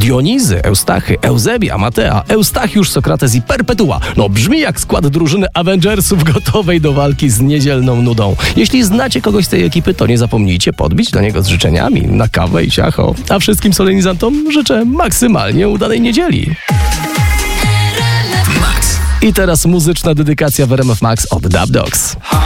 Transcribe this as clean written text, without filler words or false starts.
Dionizy, Eustachy, Eusebia, Matea, Eustachiusz, Sokrates i Perpetua. No brzmi jak skład drużyny Avengersów gotowej do walki z niedzielną nudą. Jeśli znacie kogoś z tej ekipy, to nie zapomnijcie podbić do niego z życzeniami na kawę i ciacho. A wszystkim solenizantom życzę maksymalnie udanej niedzieli. I teraz muzyczna dedykacja w RMF Max od Dub Dogs.